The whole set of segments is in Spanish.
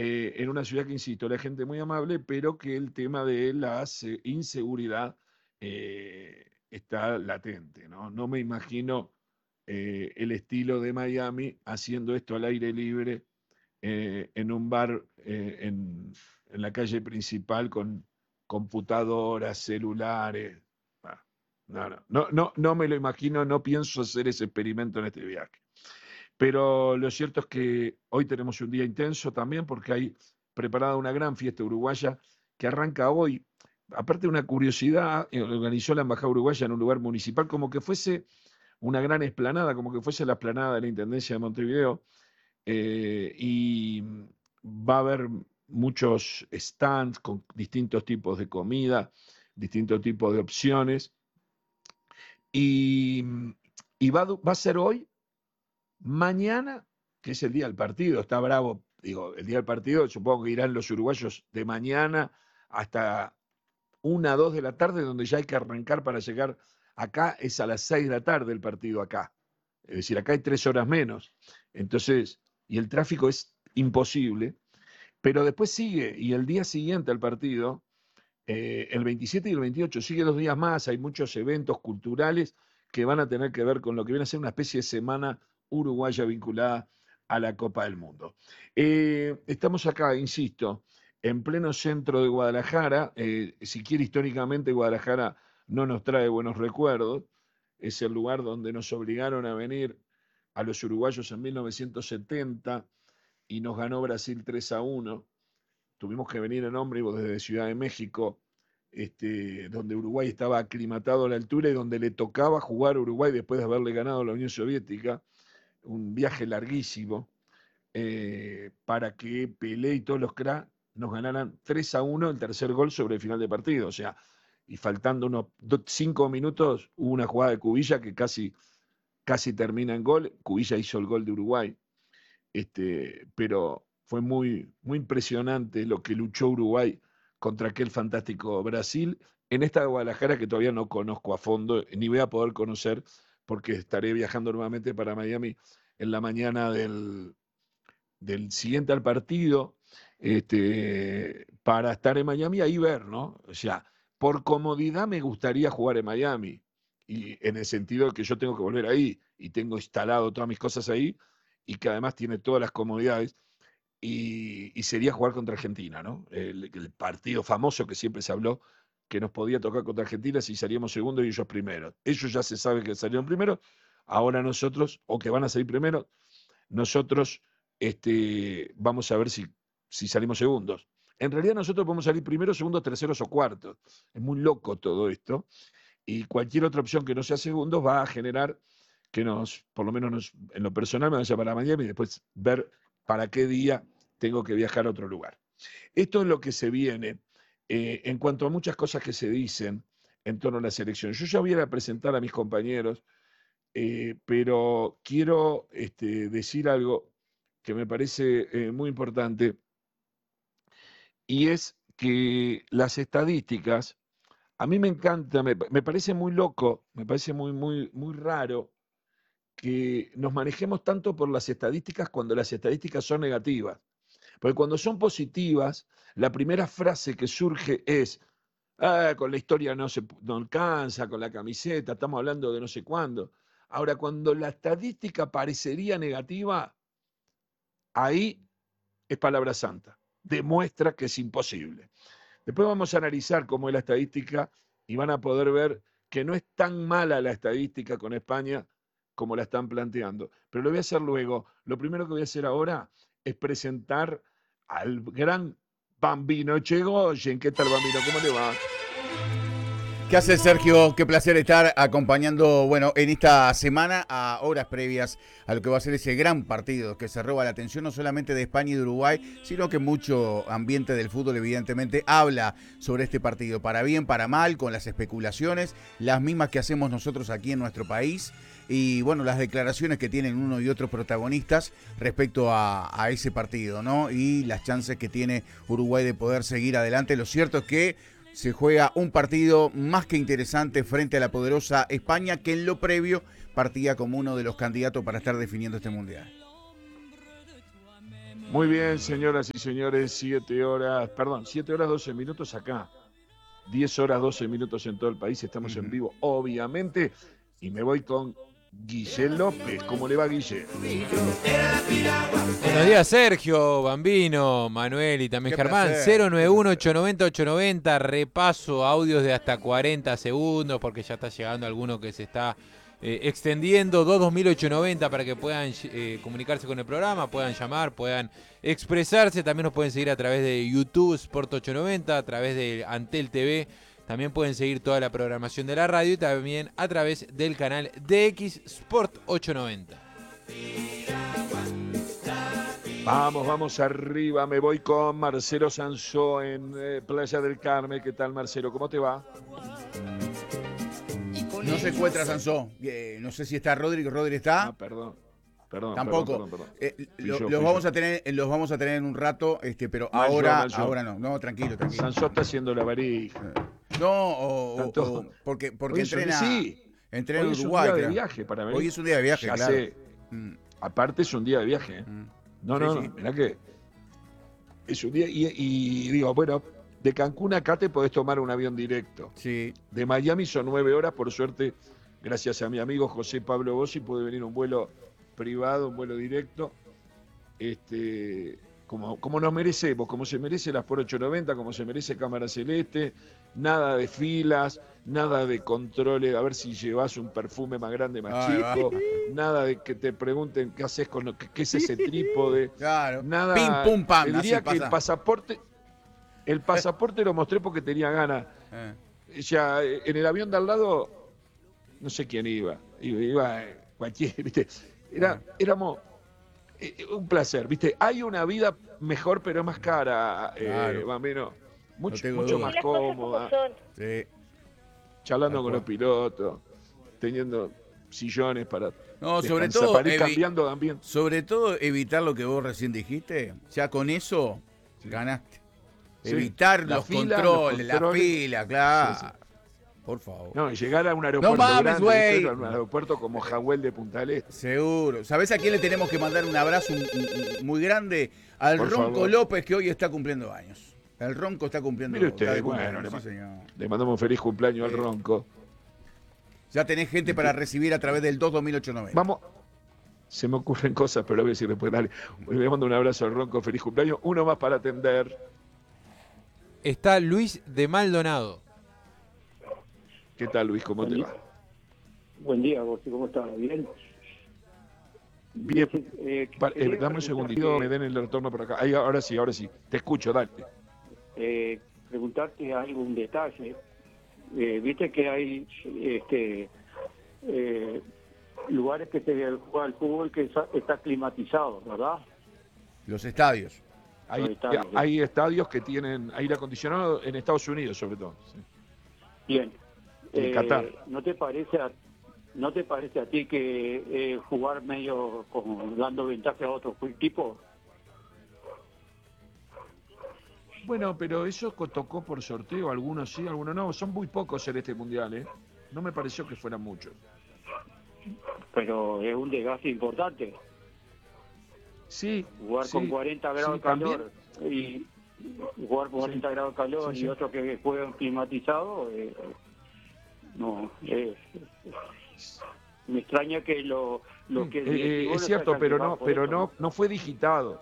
en una ciudad que, insisto, la gente muy amable, pero que el tema de la inseguridad está latente, ¿no? No me imagino el estilo de Miami haciendo esto al aire libre en un bar en la calle principal con computadoras, celulares. Ah, no me lo imagino, no pienso hacer ese experimento en este viaje. Pero lo cierto es que hoy tenemos un día intenso también porque hay preparada una gran fiesta uruguaya que arranca hoy. Aparte de una curiosidad, organizó la Embajada Uruguaya en un lugar municipal como que fuese una gran explanada, como que fuese la explanada de la Intendencia de Montevideo, y va a haber muchos stands con distintos tipos de comida, distintos tipos de opciones, y, y va a ser hoy, mañana, que es el día del partido. Está bravo, digo, el día del partido, supongo que irán los uruguayos de mañana hasta 1, 2 de la tarde, donde ya hay que arrancar para llegar acá, es a las 6 de la tarde el partido acá. Es decir, acá hay 3 horas menos. Entonces, y el tráfico es imposible, pero después sigue, y el día siguiente al partido, el 27 y el 28, sigue 2 días más, hay muchos eventos culturales que van a tener que ver con lo que viene a ser una especie de semana uruguaya vinculada a la Copa del Mundo. Estamos acá, insisto, en pleno centro de Guadalajara. Si quiere, históricamente Guadalajara no nos trae buenos recuerdos. Es el lugar donde nos obligaron a venir a los uruguayos en 1970 y nos ganó Brasil 3-1. Tuvimos que venir en ómnibus desde Ciudad de México, donde Uruguay estaba aclimatado a la altura y donde le tocaba jugar a Uruguay después de haberle ganado a la Unión Soviética. Un viaje larguísimo, para que Pelé y todos los cracks nos ganaran 3-1 el tercer gol sobre el final de partido. O sea, y faltando unos 5 minutos, hubo una jugada de Cubilla que casi termina en gol. Cubilla hizo el gol de Uruguay. Pero fue muy impresionante lo que luchó Uruguay contra aquel fantástico Brasil en esta Guadalajara que todavía no conozco a fondo, ni voy a poder conocer porque estaré viajando nuevamente para Miami en la mañana del siguiente al partido, para estar en Miami ahí ver, ¿no? O sea, por comodidad me gustaría jugar en Miami, y en el sentido de que yo tengo que volver ahí y tengo instalado todas mis cosas ahí y que además tiene todas las comodidades, y sería jugar contra Argentina, ¿no? El partido famoso que siempre se habló que nos podía tocar contra Argentina si salíamos segundo y ellos primero. Ellos ya se sabe que salieron primero, ahora nosotros, o que van a salir primero, nosotros vamos a ver si salimos segundos. En realidad nosotros podemos salir primeros, segundos, terceros o cuartos. Es muy loco todo esto. Y cualquier otra opción que no sea segundos va a generar que por lo menos en lo personal, me vaya para Miami y después ver para qué día tengo que viajar a otro lugar. Esto es lo que se viene. En cuanto a muchas cosas que se dicen en torno a la selección, yo ya voy a presentar a mis compañeros, pero quiero decir algo que me parece muy importante, y es que las estadísticas, a mí me encanta, me parece muy loco, me parece muy raro que nos manejemos tanto por las estadísticas cuando las estadísticas son negativas. Porque cuando son positivas, la primera frase que surge es: "Ah, con la historia no alcanza, con la camiseta, estamos hablando de no sé cuándo". Ahora, cuando la estadística parecería negativa, ahí es palabra santa. Demuestra que es imposible. Después vamos a analizar cómo es la estadística y van a poder ver que no es tan mala la estadística con España como la están planteando. Pero lo voy a hacer luego. Lo primero que voy a hacer ahora es presentar al gran Bambino Echegoyen. ¿Qué tal, Bambino? ¿Cómo le va? ¿Qué hace Sergio? Qué placer estar acompañando, bueno, en esta semana a horas previas a lo que va a ser ese gran partido que se roba la atención no solamente de España y de Uruguay, sino que mucho ambiente del fútbol evidentemente habla sobre este partido, para bien, para mal, con las especulaciones, las mismas que hacemos nosotros aquí en nuestro país y bueno, las declaraciones que tienen uno y otros protagonistas respecto a ese partido, ¿no? Y las chances que tiene Uruguay de poder seguir adelante. Lo cierto es que se juega un partido más que interesante frente a la poderosa España, que en lo previo partía como uno de los candidatos para estar definiendo este mundial. Muy bien, señoras y señores, 7 horas 12 minutos acá. 10 horas 12 minutos en todo el país, estamos en vivo, obviamente, y me voy con Guille López. ¿Cómo le va, Guille? Buenos días, Sergio, Bambino, Manuel y también Germán. 091-890-890, repaso audios de hasta 40 segundos, porque ya está llegando alguno que se está extendiendo. 220-890 para que puedan comunicarse con el programa, puedan llamar, puedan expresarse. También nos pueden seguir a través de YouTube Sport 890, a través de Antel TV. También pueden seguir toda la programación de la radio y también a través del canal DX Sport 890. Vamos arriba, me voy con Marcelo Sansó en Playa del Carmen. ¿Qué tal, Marcelo? ¿Cómo te va? No se encuentra Sansó. No sé si está Rodri. ¿Rodri está? Ah, perdón. Tampoco. Perdón. Los vamos a tener en un rato, pero ahora no. No, tranquilo. Sansó está haciendo la varija. No, porque entrena. Entrena en Uruguay. Hoy es un día de viaje para venir. Hoy es un día de viaje, ya claro. sé. Aparte es un día de viaje. No, mirá que es un día y digo, bueno, de Cancún acá te podés tomar un avión directo. Sí. De Miami son 9 horas, por suerte, gracias a mi amigo José Pablo Bossi, puede venir un vuelo privado, un vuelo directo, como nos merecemos, como se merece las por 890, como se merece Cámara Celeste, nada de filas, nada de controles, a ver si llevas un perfume más grande, más chico, nada de que te pregunten qué haces con qué es ese trípode, claro. Nada. Pim, pum, pam. El día que el pasaporte lo mostré porque tenía ganas. Ya en el avión de al lado, no sé quién iba cualquiera, ¿viste? Éramos un placer, ¿viste? Hay una vida mejor, pero más cara, claro. Bambino. Mucho duda. más cómoda. Sí. Charlando con los pilotos, teniendo sillones para sobre todo para ir cambiando de ambiente. Sobre todo evitar lo que vos recién dijiste. Ya con eso ganaste. Sí. Evitar los controles, la fila, claro. Sí. Por favor. No, llegar a un aeropuerto grande, a un aeropuerto como Jahuel de Punta del Este. Seguro. ¿Sabés a quién le tenemos que mandar un abrazo muy grande? Al Ronco López, que hoy está cumpliendo años. El Ronco está cumpliendo años. Mire usted, bueno, le mandamos un feliz cumpleaños al Ronco. Ya tenés gente para recibir a través del 220-890. Vamos. Se me ocurren cosas, pero lo voy a decir después. Dale. Le mando un abrazo al Ronco, feliz cumpleaños. Uno más para atender. Está Luis de Maldonado. ¿Qué tal, Luis? ¿Cómo te va? Buen día, Gorsi, ¿cómo estás? ¿Bien? Bien. Dame un segundito, me den el retorno por acá. Ahí, ahora sí. Te escucho, dale. Preguntarte algún detalle. Viste que hay lugares que se juega el fútbol que está climatizado, ¿verdad? Los estadios. Hay estadios que tienen aire acondicionado en Estados Unidos, sobre todo. Sí. Bien. En Qatar. ¿No te parece a ti que jugar medio como dando ventaja a otro equipo? Bueno, pero eso tocó por sorteo, algunos sí, algunos no. Son muy pocos en este mundial, ¿eh? No me pareció que fueran muchos. Pero es un desgaste importante. Sí. Jugar con 40 grados de calor y jugar con 40 grados de calor y otros que juegan climatizado, me extraña que lo que es cierto, pero no fue digitado.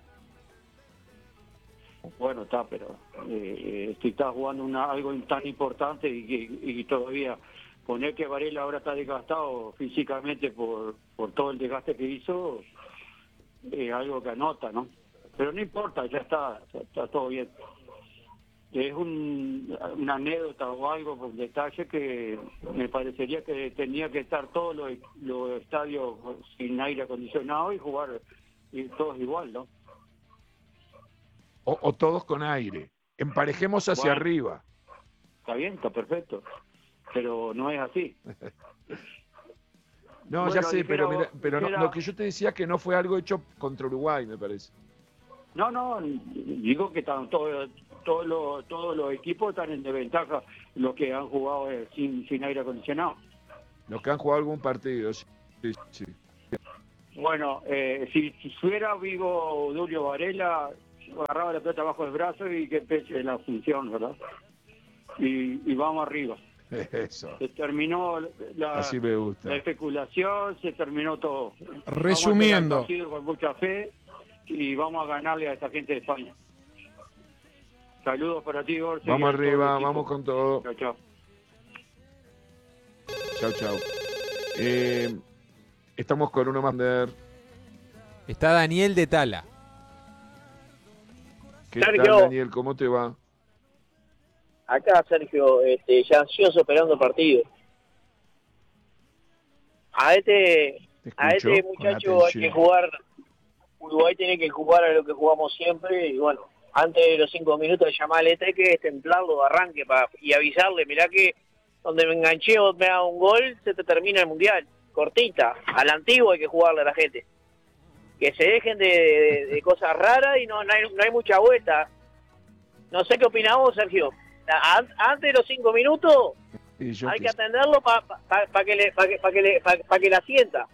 Bueno, está, pero si estás jugando algo tan importante y todavía poner que Varela ahora está desgastado físicamente por todo el desgaste que hizo, es algo que anota, ¿no? Pero no importa, ya está todo bien. Es una anécdota o algo, un detalle que me parecería que tenía que estar todos los estadios sin aire acondicionado y jugar todos igual, ¿no? O todos con aire. Emparejemos hacia arriba. Está bien, está perfecto. Pero no es así. No, bueno, ya sé, pero lo que yo te decía que no fue algo hecho contra Uruguay, me parece. No, digo que están todos los equipos están en desventaja, los que han jugado sin aire acondicionado. Los que han jugado algún partido, sí. Bueno, si fuera vivo Julio Varela, agarraba la pelota bajo el brazo y que empiece la función, ¿verdad? Y vamos arriba. Eso. Se terminó Así me gusta. la especulación, se terminó todo. Resumiendo. Vamos a hacer el partido con mucha fe y vamos a ganarle a esta gente de España. Saludos para ti, Gorce. Vamos y a todo el arriba, equipo. vamos con todo. Chao, chao. Chau, chau. Estamos con uno más. Está Daniel de Tala. ¿Qué tal, Sergio. Daniel? ¿Cómo te va? Acá, Sergio, ya ansioso esperando el partido. A Te escucho con muchacho hay que atención. jugar. Uruguay tiene que jugar a lo que jugamos siempre. Y bueno, antes de los 5 minutos de llamarle que templarlo de arranque y avisarle, mirá que donde me enganché o me haga un gol, se te termina el mundial. Cortita, a la antigua hay que jugarle a la gente. Que se dejen de cosas raras y no hay mucha vuelta. No sé qué opinás vos, Sergio. Antes de los 5 minutos Y yo hay qué que sé. atenderlo para que la sienta.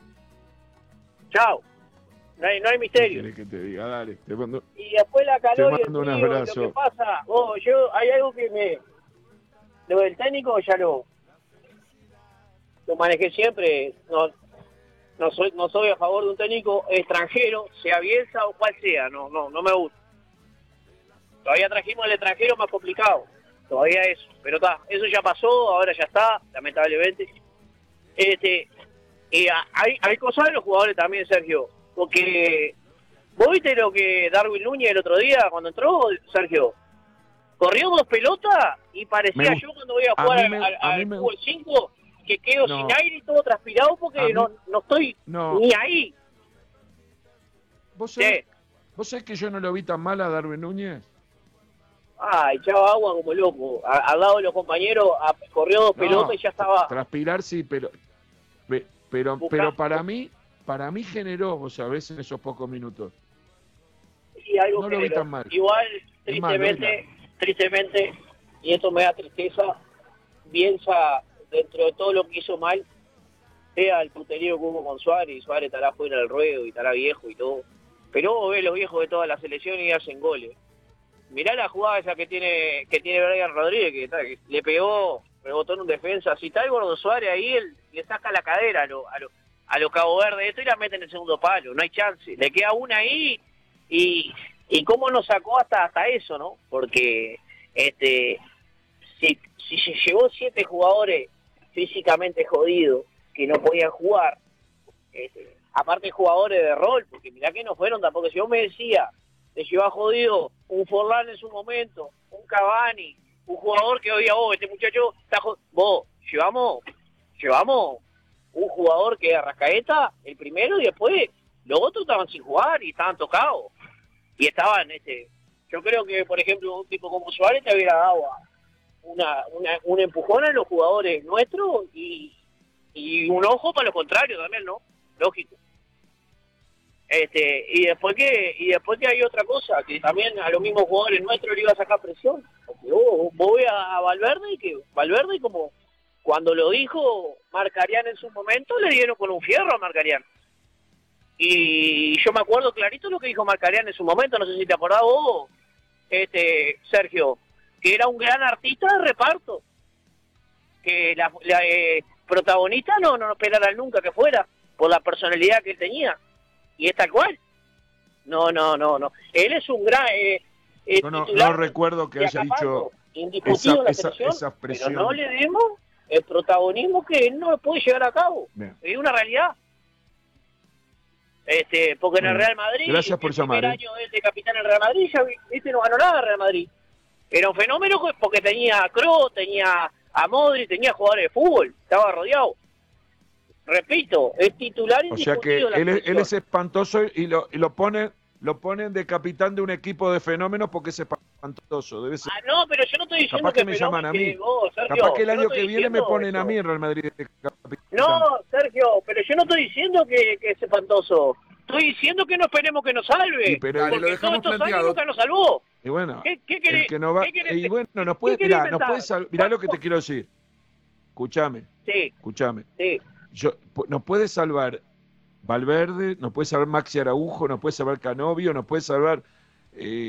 Chao. No hay ¿Qué misterio. querés que te diga? Dale, te mando. Y después la calor y el mando un frío, abrazo. lo que pasa, hay algo que lo del técnico ya lo manejé siempre. No soy a favor de un técnico extranjero, sea Bielsa o cual sea, no me gusta. Todavía trajimos al extranjero más complicado, todavía eso, pero eso ya pasó, ahora ya está, lamentablemente. Hay cosas de los jugadores también, Sergio, porque ¿vos viste lo que Darwin Núñez el otro día cuando entró, Sergio? Corrió 2 pelotas y parecía yo cuando voy a jugar al fútbol 5 que quedo No. sin aire y todo transpirado porque no estoy ni ahí. ¿Vos Sí. sabés que yo no lo vi tan mal a Darwin Núñez? Echaba agua como loco. Al lado de los compañeros corrió 2 pelotas y ya estaba. Transpirar sí, pero para mí generó, vos sabés, en esos pocos minutos. Y algo No que lo vi tan mal. Igual, Es más, tristemente, y esto me da tristeza, Bielsa, dentro de todo lo que hizo mal, sea el puterío que hubo con Suárez, y Suárez estará fuera del ruedo y estará viejo y todo. Pero vos ves los viejos de toda la selección y hacen goles. Mirá la jugada esa que tiene Brian Rodríguez, que le pegó, rebotó en un defensa. Si está el Gordo Suárez ahí, él le saca la cadera a lo Cabo Verde esto y la mete en el segundo palo. No hay chance. Le queda una ahí y cómo nos sacó hasta eso, ¿no? Porque si se llevó 7 jugadores físicamente jodidos que no podían jugar, aparte jugadores de rol, porque mirá que no fueron tampoco. Si yo me decía, te lleva jodido un Forlán en su momento, un Cavani, un jugador que oía vos, este muchacho está vos, llevamos un jugador que era Arrascaeta, el primero, y después los otros estaban sin jugar y estaban tocados. Y estaban, yo creo que, por ejemplo, un tipo como Suárez te hubiera dado un empujón a los jugadores nuestros y un ojo para los contrarios también, ¿no? Lógico. Y después que hay otra cosa, que también a los mismos jugadores nuestros le iba a sacar presión. Porque vos voy a Valverde, y que Valverde, como cuando lo dijo Marcarián en su momento, le dieron con un fierro a Marcarián. Y yo me acuerdo clarito lo que dijo Marcarián en su momento, no sé si te acordás vos, Sergio, que era un gran artista de reparto, que la protagonista no esperara nunca que fuera, por la personalidad que él tenía. Y es tal cual. No. Él es un gran no recuerdo que haya dicho indiscutido esa expresión. pero no le demos el protagonismo que él no puede llevar a cabo. Bien. Es una realidad. Porque en el Real Madrid, gracias por llamar. El primer año de capitán en el Real Madrid, ya viste, no ganó nada el Real Madrid. Era un fenómeno porque tenía a Kroos, tenía a Modric, tenía jugadores de fútbol, estaba rodeado. Repito, es titular O sea que indiscutido. él es espantoso y lo ponen de capitán de un equipo de fenómenos porque es espantoso. Debe ser. No, pero yo no estoy diciendo Capaz que me llaman a mí. Capaz que el año que viene me ponen a mí en Real Madrid de capitán. No, Sergio, pero yo no estoy diciendo que es espantoso. Estoy diciendo que no esperemos que nos salve. Pero Dale, lo porque dejamos todos estos años planteado. nunca nos salvó. Y bueno, ¿Qué el querés? que no va, ¿Qué querés? y bueno, nos puede, ¿Qué querés mirá lo que te quiero decir. Escuchame. Sí. Nos puede salvar Valverde, nos puede salvar Maxi Araujo, nos puede salvar Canovio, nos puede salvar